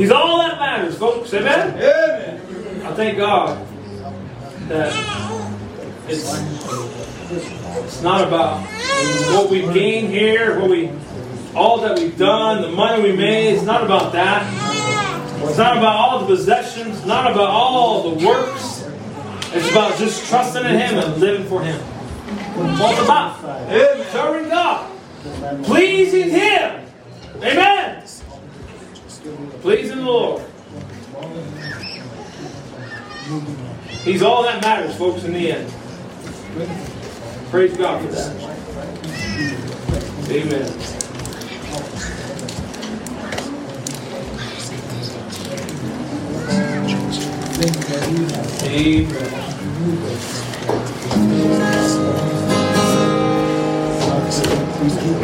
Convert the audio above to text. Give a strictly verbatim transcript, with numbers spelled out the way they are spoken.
He's all that matters, folks. Amen? Amen. I thank God that it's, it's not about what we've gained here, what we, all that we've done, the money we made. It's not about that. It's not about all the possessions. It's not about all the works. It's about just trusting in Him and living for Him. That's all it's about. Amen. Serving God. Pleasing Him. Amen. Pleasing the Lord. He's all that matters, folks, in the end. Praise God for that. Amen. Amen.